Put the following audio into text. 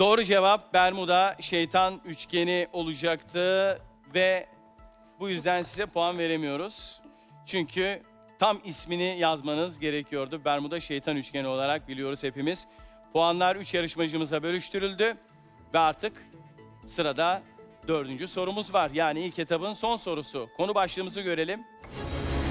Doğru cevap Bermuda şeytan üçgeni olacaktı ve bu yüzden size puan veremiyoruz. Çünkü tam ismini yazmanız gerekiyordu. Bermuda şeytan üçgeni olarak biliyoruz hepimiz. Puanlar 3 yarışmacımıza bölüştürüldü ve artık sırada 4. sorumuz var. Yani ilk etabın son sorusu. Konu başlığımızı görelim.